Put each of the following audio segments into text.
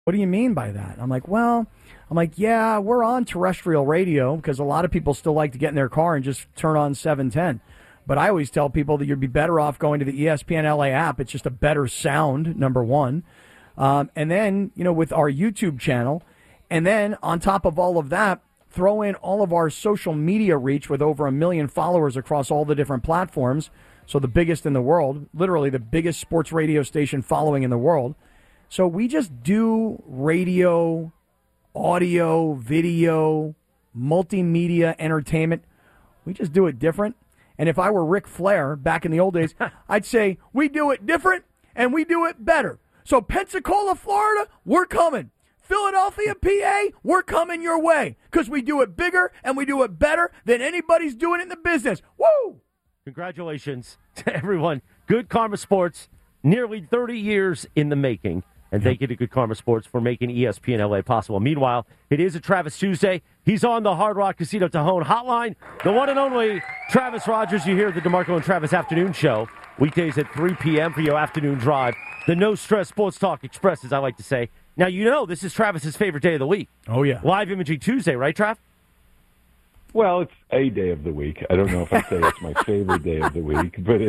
what do you mean by that? I'm like, yeah, we're on terrestrial radio because a lot of people still like to get in their car and just turn on 710. But I always tell people that you'd be better off going to the ESPN LA app. It's just a better sound, number one. And then, with our YouTube channel, and then on top of all of that, throw in all of our social media reach with over 1 million followers across all the different platforms. So the biggest in the world, literally the biggest sports radio station following in the world. So we just do radio, audio, video, multimedia entertainment. We just do it different. And if I were Ric Flair back in the old days, I'd say we do it different and we do it better. So Pensacola, Florida, we're coming. Philadelphia, PA, we're coming your way because we do it bigger and we do it better than anybody's doing it in the business. Woo! Congratulations to everyone. Good Karma Sports, nearly 30 years in the making. And thank you to Good Karma Sports for making ESPN LA possible. Meanwhile, it is a Travis Tuesday. He's on the Hard Rock Casino Tejon hotline. The one and only Travis Rogers. You hear the DeMarco and Travis afternoon show. Weekdays at 3 p.m. for your afternoon drive. The No Stress Sports Talk Express, as I like to say. Now, this is Travis's favorite day of the week. Oh, yeah. Live Imaging Tuesday, right, Trav? Well, it's a day of the week. I don't know if I'd say it's my favorite day of the week, but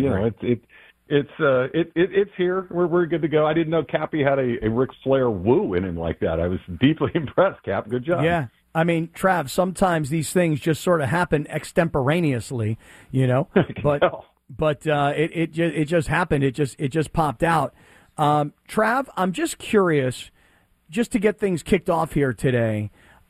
it's here. We're good to go. I didn't know Cappy had a Ric Flair woo in him like that. I was deeply impressed, Cap. Good job. Yeah. I mean, Trav, sometimes these things just sort of happen extemporaneously, but it just happened. It just popped out. Trav, I'm just curious, just to get things kicked off here today,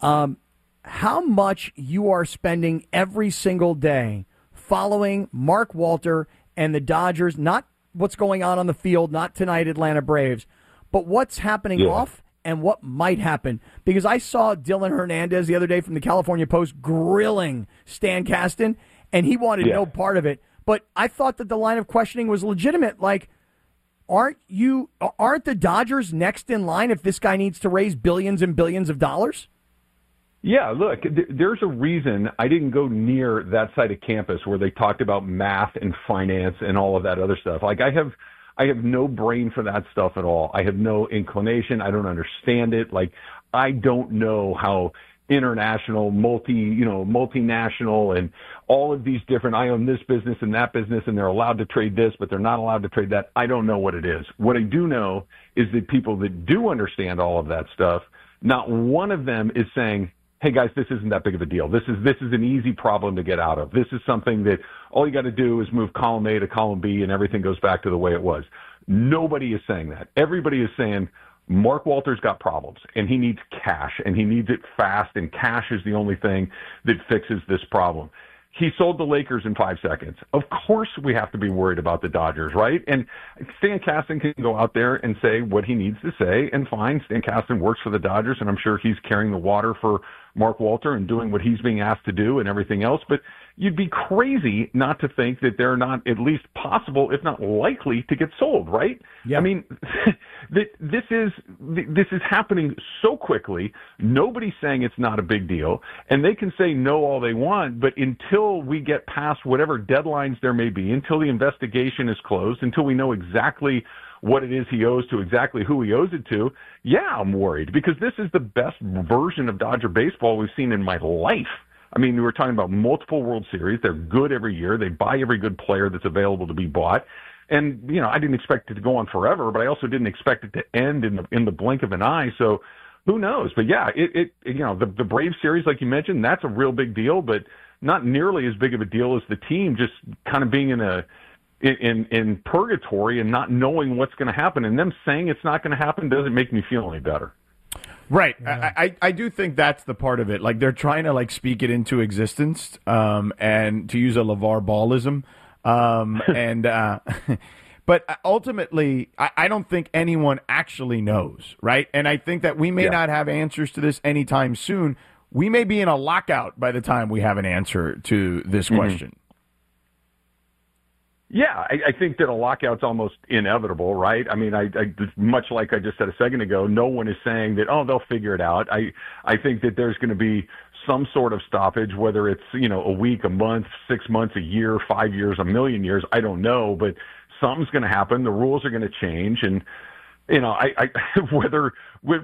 how much you are spending every single day following Mark Walter and the Dodgers, not what's going on the field, not tonight Atlanta Braves, but what's happening off and what might happen. Because I saw Dylan Hernandez the other day from the California Post grilling Stan Kasten, and he wanted no part of it. But I thought that the line of questioning was legitimate. Like, aren't the Dodgers next in line if this guy needs to raise billions and billions of dollars? Yeah, look, there's a reason I didn't go near that side of campus where they talked about math and finance and all of that other stuff. Like, I have no brain for that stuff at all. I have no inclination. I don't understand it. Like, I don't know how international, multinational, and all of these different, I own this business and that business, and they're allowed to trade this, but they're not allowed to trade that. I don't know what it is. What I do know is that people that do understand all of that stuff, not one of them is saying, hey guys, this isn't that big of a deal. This is an easy problem to get out of. This is something that all you got to do is move column A to column B and everything goes back to the way it was. Nobody is saying that. Everybody is saying Mark Walter's got problems and he needs cash and he needs it fast, and cash is the only thing that fixes this problem. He sold the Lakers in 5 seconds. Of course we have to be worried about the Dodgers, right? And Stan Kasten can go out there and say what he needs to say, and fine, Stan Kasten works for the Dodgers, and I'm sure he's carrying the water for Mark Walter and doing what he's being asked to do and everything else. But you'd be crazy not to think that they're not at least possible, if not likely, to get sold, right? Yeah. I mean, this is happening so quickly. Nobody's saying it's not a big deal, and they can say no all they want, but until we get past whatever deadlines there may be, until the investigation is closed, until we know exactly what it is he owes to, exactly who he owes it to, yeah, I'm worried, because this is the best version of Dodger baseball we've seen in my life. I mean, we were talking about multiple World Series. They're good every year. They buy every good player that's available to be bought. And, I didn't expect it to go on forever, but I also didn't expect it to end in the blink of an eye. So who knows? But yeah, the Braves series, like you mentioned, that's a real big deal, but not nearly as big of a deal as the team just kind of being in purgatory and not knowing what's going to happen. And them saying it's not going to happen doesn't make me feel any better. Right. Yeah. I do think that's the part of it. Like, they're trying to, speak it into existence, and to use a LeVar Ballism. But ultimately, I don't think anyone actually knows, right? And I think that we may not have answers to this anytime soon. We may be in a lockout by the time we have an answer to this question. Yeah, I think that a lockout's almost inevitable, right? I mean, I much like I just said a second ago, no one is saying that, they'll figure it out. I think that there's going to be some sort of stoppage, whether it's, a week, a month, 6 months, a year, 5 years, a million years, I don't know, but something's going to happen. The rules are going to change, and you know, I whether